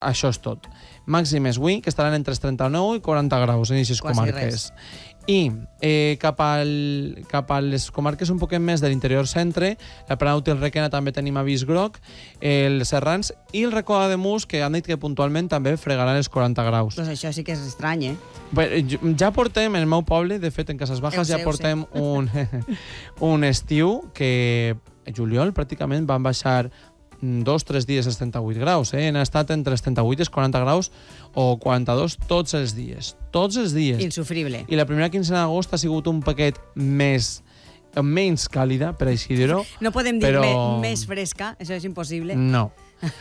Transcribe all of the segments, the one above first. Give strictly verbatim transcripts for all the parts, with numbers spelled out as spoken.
això és tot. Màximes avui, que estaran entre els trenta-nou i quaranta graus en aquestes comarques. I eh, cap, al, cap a les comarques un poquet més de l'interior centre, la Penauta i el Requena també tenim avís groc, eh, els Serrans i el Racó d'Ademús, que han dit que puntualment també fregaran els quaranta graus. Doncs això sí que és estrany, eh? Però ja portem, en el meu poble, de fet, en Cases Bajas, ja portem un, un estiu que a juliol pràcticament van baixar dos o tres dies als trenta-vuit graus, eh? Han estat entre els trenta-vuit i els quaranta graus o quaranta-dos tots els dies. Tots els dies. Insufrible. I la primera quinzena d'agost ha sigut un paquet més menys càlida, per així dir-ho. No podem dir però... me, més fresca, això és impossible. No.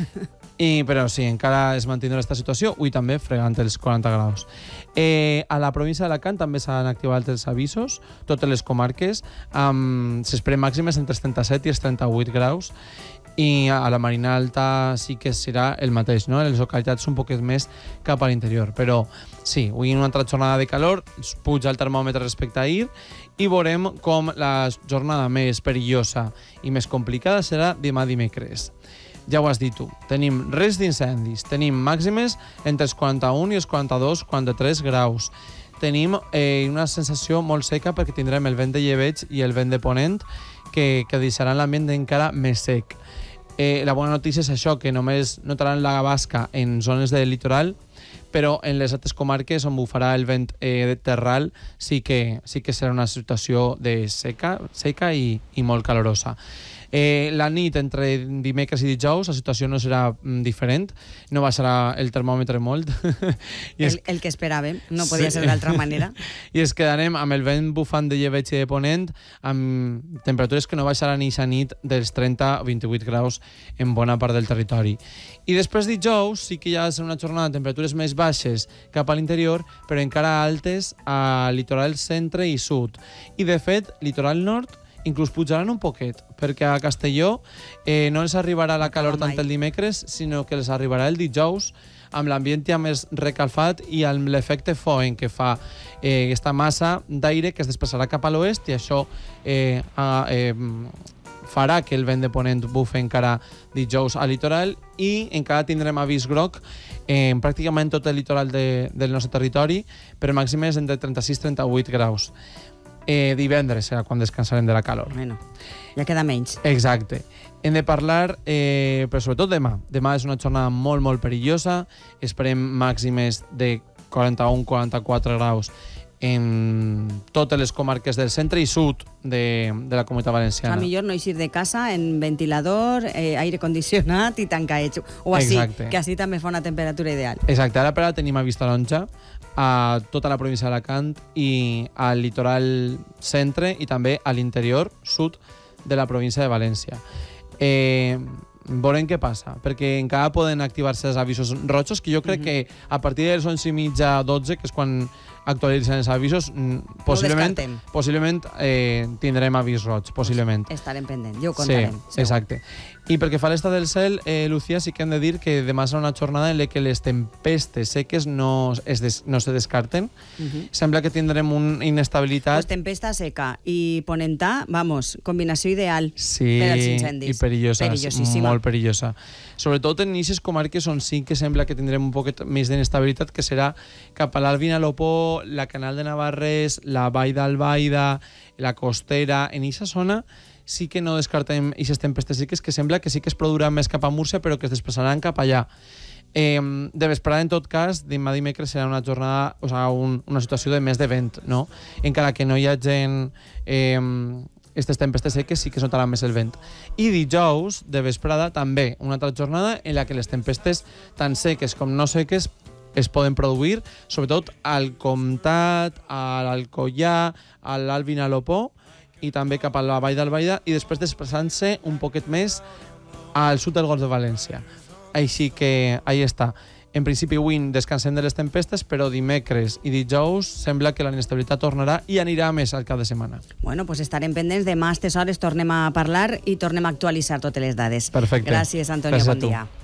I, però sí, encara es mantindrà aquesta situació, avui també fregant els quaranta graus. Eh, a la província d'Alacant també s'han activat els avisos, totes les comarques, amb s'esperen màximes entre els trenta-set i els trenta-vuit graus, i a la Marina Alta sí que serà el mateix, no? Les localitats un poquet més cap a l'interior, però sí, avui una altra jornada de calor, puja el termòmetre respecte a ahir i veurem com la jornada més perillosa i més complicada serà demà dimecres. Ja ho has dit tu, tenim risc d'incendis, tenim màximes entre els quaranta-un i els quaranta-dos quaranta-tres graus. Tenim eh, una sensació molt seca perquè tindrem el vent de llebeig i el vent de ponent que, que deixaran l'ambient encara més sec. Eh, la bona notícia és això, que només notaran la basca en zones del litoral, però en les altres comarques on bufarà el vent eh, de terral sí que, sí que serà una situació de seca, seca i, i molt calorosa. Eh, la nit entre dimecres i dijous la situació no serà mm, diferent, no baixarà el termòmetre molt. I es... el, el que esperàvem, no podia sí. ser d'altra manera. I es quedarem amb el vent bufant de llebeig i de ponent, amb temperatures que no baixaran aquesta nit dels trenta a vint-i-vuit graus en bona part del territori. I després dijous sí que ja serà una jornada de temperatures més baixes cap a l'interior, però encara altes al litoral centre i sud. I de fet, litoral nord inclús pujaran un poquet, perquè a Castelló eh, no els arribarà la calor tant el dimecres, sinó que els arribarà el dijous, amb l'ambient ja més recalfat i amb l'efecte foen que fa eh, aquesta massa d'aire que es desplaçarà cap a l'oest i això eh, a, eh, farà que el vent de ponent bufe encara dijous al litoral i encara tindrem avís groc en eh, pràcticament tot el litoral de, del nostre territori per màximes entre trenta-sis i trenta-vuit graus. Eh, divendres serà quan descansarem de la calor. Bueno, ja queda menys. Exacte. Hem de parlar, eh, però sobretot demà. Demà és una jornada molt, molt perillosa. Esperem màximes de quaranta-un a quaranta-quatre graus en totes les comarques del centre i sud de, de la Comunitat Valenciana. A millor no eixir de casa en ventilador, eh, aire condicionat i tancadets. O així, exacte. Que així també fa una temperatura ideal. Exacte. Ara per ara tenim avís taronja a tota la província d'Alacant i al litoral centre i també a l'interior sud de la província de València. Eh, veurem què passa, perquè encara poden activar-se els avisos rojos, que jo crec mm-hmm. que a partir de les onze i mitja, dotze, que és quan actualitzen els avisos, possiblement, possiblement eh, tindrem avís roig, possiblement. Estarem pendents, ja ho contarem. Sí, exacte. I perquè fa l'estat del cel, eh, Lucía, sí que hem de dir que demà serà una jornada en la que les tempestes seques no, es des, no se descarten. Uh-huh. Sembla que tindrem una inestabilitat... Pues tempesta seca i ponentà, vamos, combinació ideal sí, per als incendis. I perillosa, perillosíssima. Molt perillosa. Sobretot en aquestes comarques on sí que sembla que tindrem un poquet més d'inestabilitat, que serà cap a l'Alt Vinalopó, la Canal de Navarrés, la Vall d'Albaida, la Costera. En aquesta zona sí que no descartem aquestes tempestes seques, que sembla que sí que es produiran més cap a Múrcia, però que es desplaçaran cap allà. Eh, de vesprada, en tot cas, demà dimecres serà una jornada, o sigui, un, una situació de més de vent, no? Encara que no hi hagi eh, aquestes tempestes seques, sí que es notarà més el vent. I dijous, de vesprada, també una altra jornada en la que les tempestes tan seques com no seques es poden produir, sobretot al Comtat, a l'Alcoià, a l'Alt Vinalopó i també cap a la Vall d'Albaida i després desplaçant-se un poquet més al sud del Golf de València. Així que ahí està. En principi avui descansem de les tempestes, però dimecres i dijous sembla que la inestabilitat tornarà i anirà més al cap de setmana. Bueno, pues estarem pendents. Demà a aquestes hores tornem a parlar i tornem a actualitzar totes les dades. Perfecte. Gràcies, Antonio. Bon dia.